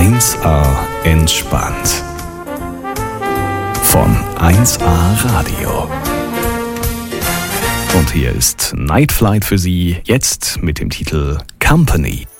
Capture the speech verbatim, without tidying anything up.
eins A entspannt. Von eins A Radio. Und hier ist Night Flight für Sie, jetzt mit dem Titel Company.